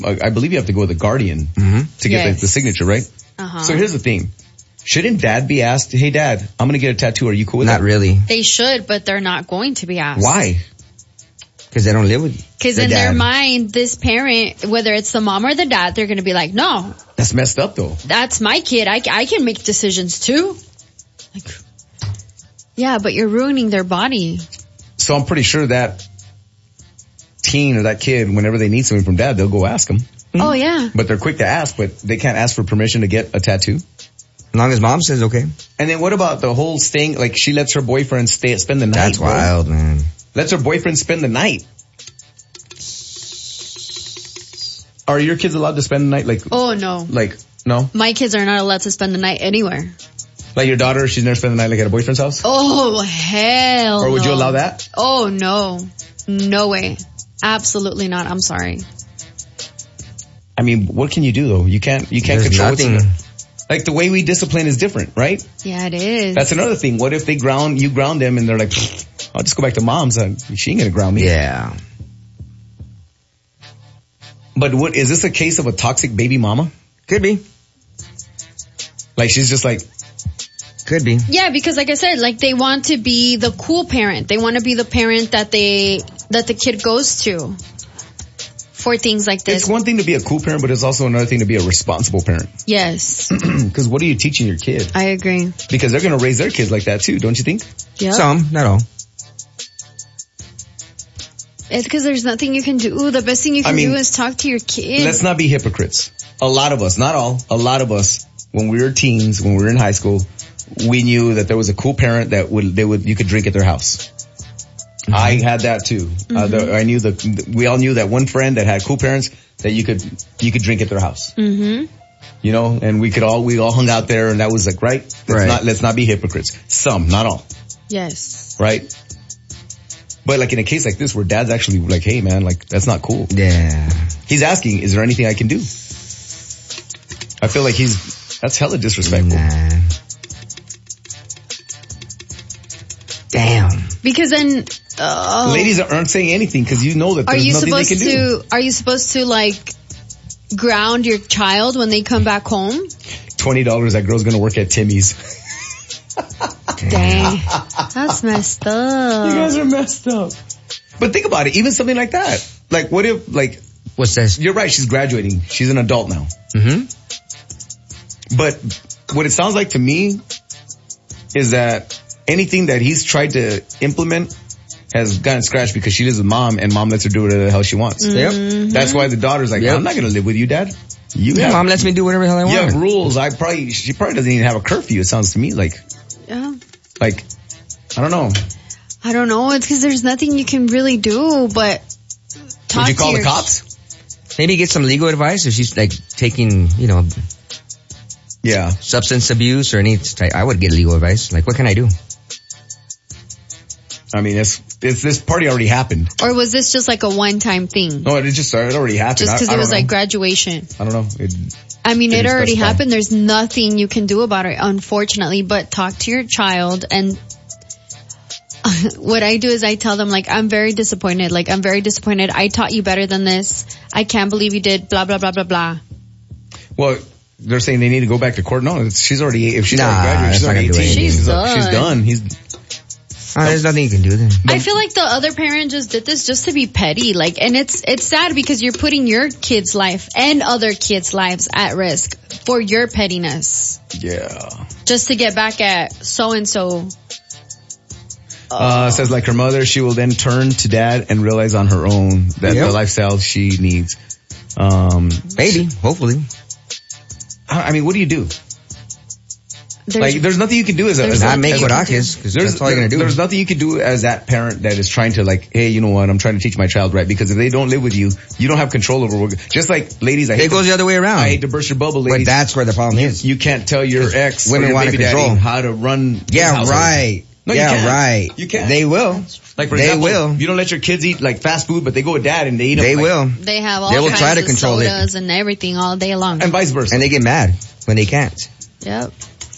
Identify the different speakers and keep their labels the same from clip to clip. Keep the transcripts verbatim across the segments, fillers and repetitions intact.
Speaker 1: I believe you have to go with a guardian
Speaker 2: mm-hmm.
Speaker 1: to get
Speaker 3: yes.
Speaker 1: the, the signature, right?
Speaker 3: Uh-huh.
Speaker 1: So here's the thing. Shouldn't dad be asked, hey dad, I'm going to get a tattoo. Are you cool with
Speaker 2: not
Speaker 1: that?
Speaker 2: Not really.
Speaker 3: They should, but they're not going to be asked.
Speaker 1: Why?
Speaker 2: Because they don't live with you.
Speaker 3: Because in dad. their mind, this parent, whether it's the mom or the dad, they're going to be like, no.
Speaker 1: That's messed up though.
Speaker 3: That's my kid. I, I can make decisions too. Like, yeah, but you're ruining their body.
Speaker 1: So I'm pretty sure that teen or that kid, whenever they need something from dad, they'll go ask him.
Speaker 3: Mm-hmm. Oh yeah.
Speaker 1: But they're quick to ask, but they can't ask for permission to get a tattoo.
Speaker 2: As long as mom says okay.
Speaker 1: And then what about the whole staying, like she lets her boyfriend stay, spend the night?
Speaker 2: That's wild,
Speaker 1: bro.
Speaker 2: man.
Speaker 1: Lets her boyfriend spend the night. Are your kids allowed to spend the night? Like,
Speaker 3: oh no.
Speaker 1: Like, no?
Speaker 3: My kids are not allowed to spend the night anywhere.
Speaker 1: Like your daughter, she's never spent the night like at a boyfriend's house?
Speaker 3: Oh, hell
Speaker 1: Or would
Speaker 3: no.
Speaker 1: you allow that?
Speaker 3: Oh no. No way. Absolutely not. I'm sorry.
Speaker 1: I mean, what can you do though? You can't, you can't
Speaker 2: There's
Speaker 1: control
Speaker 2: nothing.
Speaker 1: what's like the way we discipline is different, right?
Speaker 3: Yeah, it is.
Speaker 1: That's another thing. What if they ground, you ground them and they're like, I'll just go back to mom's. She ain't gonna ground me.
Speaker 2: Yeah.
Speaker 1: But what, is this a case of a toxic baby mama?
Speaker 2: Could be.
Speaker 1: Like she's just like.
Speaker 2: Could be.
Speaker 3: Yeah, because like I said, like they want to be the cool parent. They want to be the parent that they, that the kid goes to for things like this.
Speaker 1: It's one thing to be a cool parent, but it's also another thing to be a responsible parent.
Speaker 3: Yes.
Speaker 1: Because what are you teaching your kid?
Speaker 3: I agree.
Speaker 1: Because they're going to raise their kids like that too, don't you think?
Speaker 3: Yeah.
Speaker 2: Some, not all.
Speaker 3: It's because there's nothing you can do. The best thing you can
Speaker 1: I mean,
Speaker 3: do is talk to your kid.
Speaker 1: Let's not be hypocrites. A lot of us, not all, a lot of us, when we were teens, when we were in high school, we knew that there was a cool parent that would, they would, you could drink at their house. Mm-hmm. I had that too. Mm-hmm. Uh, the, I knew the, we all knew that one friend that had cool parents that you could, you could drink at their house.
Speaker 3: Mm-hmm.
Speaker 1: You know, and we could all, we all hung out there and that was like, right? Let's
Speaker 2: right.
Speaker 1: not, let's not be hypocrites. Some, not all.
Speaker 3: Yes.
Speaker 1: Right? But like in a case like this where dad's actually like, hey man, like that's not cool.
Speaker 2: Yeah.
Speaker 1: He's asking, is there anything I can do? I feel like he's, that's hella disrespectful.
Speaker 2: Nah. Damn.
Speaker 3: Because then, uh,
Speaker 1: ladies aren't saying anything because you know that
Speaker 3: are
Speaker 1: there's
Speaker 3: you
Speaker 1: nothing they
Speaker 3: supposed
Speaker 1: can do.
Speaker 3: to, are you supposed to like ground your child when they come back home?
Speaker 1: twenty dollars, that girl's gonna work at Timmy's.
Speaker 3: Dang. That's messed up.
Speaker 1: You guys are messed up. But think about it, even something like that. Like what if, like,
Speaker 2: what's this?
Speaker 1: You're right, she's graduating. She's an adult now.
Speaker 2: Mm-hmm.
Speaker 1: But what it sounds like to me is that anything that he's tried to implement has gotten scratched because she lives with mom and mom lets her do whatever the hell she wants.
Speaker 2: Mm-hmm.
Speaker 1: Yep. That's why the daughter's like, yep. I'm not going to live with you, dad. You
Speaker 2: yeah,
Speaker 1: have,
Speaker 2: mom lets me do whatever the hell I want.
Speaker 1: You have rules. I probably, she probably doesn't even have a curfew. It sounds to me like,
Speaker 3: yeah.
Speaker 1: Like, I don't know.
Speaker 3: I don't know. It's because there's nothing you can really do but talk
Speaker 1: Would you call
Speaker 3: to
Speaker 1: the
Speaker 3: your
Speaker 1: cops?
Speaker 2: Maybe get some legal advice if she's like taking, you know,
Speaker 1: yeah,
Speaker 2: substance abuse or needs. I would get legal advice. Like, what can I do?
Speaker 1: I mean, it's, it's this party already happened.
Speaker 3: Or was this just like a one-time thing?
Speaker 1: No, it just it already happened.
Speaker 3: Just because it was
Speaker 1: know.
Speaker 3: like graduation.
Speaker 1: I don't know. It,
Speaker 3: I mean, it already
Speaker 1: specify.
Speaker 3: happened. There's nothing you can do about it, unfortunately, but talk to your child. And what I do is I tell them, like, I'm very disappointed. Like, I'm very disappointed. I taught you better than this. I can't believe you did blah, blah, blah, blah, blah.
Speaker 1: Well, they're saying they need to go back to court. No, it's, she's already, if she's
Speaker 2: nah,
Speaker 1: already graduated, she's already eighteen.
Speaker 3: She's,
Speaker 1: she's
Speaker 3: done.
Speaker 1: She's done. He's,
Speaker 2: Oh, there's nothing you can do then.
Speaker 3: I feel like the other parent just did this just to be petty. Like, and it's, it's sad because you're putting your kid's life and other kids' lives at risk for your pettiness.
Speaker 1: Yeah.
Speaker 3: Just to get back at so-and-so.
Speaker 1: Uh, says like her mother, she will then turn to dad and realize on her own that
Speaker 2: yep.
Speaker 1: the lifestyle she needs. Um,
Speaker 2: maybe, hopefully.
Speaker 1: I mean, what do you do?
Speaker 3: There's,
Speaker 1: like, there's nothing you can do as a, as
Speaker 2: not
Speaker 1: a,
Speaker 2: make
Speaker 1: as
Speaker 2: corajes, because that's all you're gonna do.
Speaker 1: There's nothing you can do as that parent that is trying to like, hey, you know what, I'm trying to teach my child right, because if they don't live with you, you don't have control over what, just like ladies, I hate
Speaker 2: it goes
Speaker 1: to,
Speaker 2: the other way around.
Speaker 1: I hate to burst your bubble, ladies.
Speaker 2: But that's where the problem
Speaker 1: you,
Speaker 2: is.
Speaker 1: You can't tell your ex,
Speaker 2: women
Speaker 1: or your
Speaker 2: want to
Speaker 1: baby
Speaker 2: control
Speaker 1: daddy how to run.
Speaker 2: Yeah, right.
Speaker 1: No,
Speaker 2: yeah,
Speaker 1: you can't.
Speaker 2: right.
Speaker 1: You can't.
Speaker 2: They will.
Speaker 1: Like for
Speaker 2: they
Speaker 1: example,
Speaker 2: will.
Speaker 1: You don't let your kids eat like fast food, but they go with dad and they eat them.
Speaker 2: They
Speaker 1: like,
Speaker 2: will.
Speaker 3: They have all
Speaker 2: they will
Speaker 3: kinds
Speaker 2: try to
Speaker 3: of
Speaker 2: control
Speaker 3: sodas
Speaker 2: it.
Speaker 3: and everything all day long.
Speaker 1: And vice versa.
Speaker 2: And they get mad when they can't.
Speaker 3: Yep.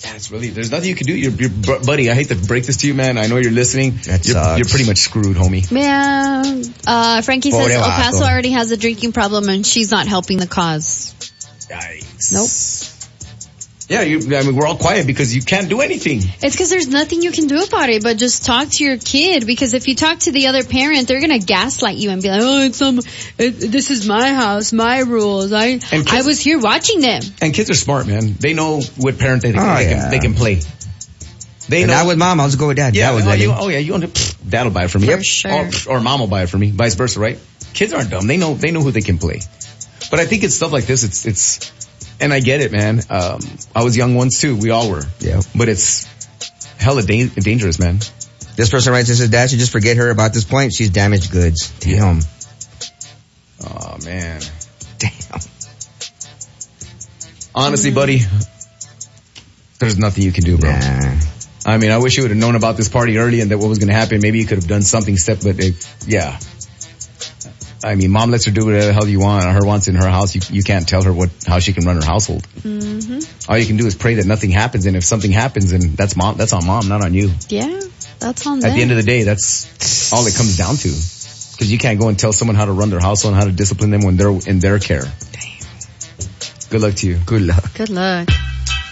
Speaker 1: That's really, there's nothing you can do. You're, you're, buddy, I hate to break this to you, man. I know you're listening.
Speaker 2: That
Speaker 1: you're,
Speaker 2: sucks.
Speaker 1: you're pretty much screwed, homie.
Speaker 3: Yeah. Uh, Frankie says
Speaker 2: Pobre
Speaker 3: El
Speaker 2: vato.
Speaker 3: Paso already has a drinking problem and she's not helping the cause.
Speaker 1: Yikes.
Speaker 3: Nope.
Speaker 1: Yeah, you, I mean, we're all quiet because you can't do anything.
Speaker 3: It's because there's nothing you can do about it, but just talk to your kid. Because if you talk to the other parent, they're gonna gaslight you and be like, "Oh, it's some, it, this is my house, my rules. I,
Speaker 1: kids-
Speaker 3: I was here watching them."
Speaker 1: And kids are smart, man. They know what parent they,
Speaker 2: Oh,
Speaker 1: they,
Speaker 2: yeah.
Speaker 1: can, they can play. They
Speaker 2: And
Speaker 1: know.
Speaker 2: not with mom, I'll just go with dad.
Speaker 1: Yeah,
Speaker 2: That was
Speaker 1: oh,
Speaker 2: Lenny.
Speaker 1: you, oh yeah, you want to, pfft, dad'll buy it for me.
Speaker 3: For
Speaker 1: Yep.
Speaker 3: sure.
Speaker 1: Or, or mom will buy it for me. Vice versa, right? Kids aren't dumb. They know, they know who they can play. But I think it's stuff like this. It's, it's, and I get it, man. Um, I was young once too. We all were.
Speaker 2: Yeah.
Speaker 1: But it's hella da- dangerous, man.
Speaker 2: This person writes and says, Dad should just forget her about this point. She's damaged goods. Damn.
Speaker 1: Oh man.
Speaker 2: Damn.
Speaker 1: Honestly, buddy, there's nothing you can do, bro.
Speaker 2: Nah.
Speaker 1: I mean, I wish you would have known about this party early and that what was going to happen. Maybe you could have done something step, but it, yeah. I mean, mom lets her do whatever the hell you want. Her wants in her house. You, you can't tell her what, how she can run her household.
Speaker 3: Mm-hmm.
Speaker 1: All you can do is pray that nothing happens. And if something happens, then that's mom, that's on mom, not on you.
Speaker 3: Yeah, that's on
Speaker 1: At
Speaker 3: them.
Speaker 1: the end of the day, that's all it comes down to. Cause you can't go and tell someone how to run their household and how to discipline them when they're in their care. Damn. Good luck to you.
Speaker 2: Good luck.
Speaker 3: Good luck.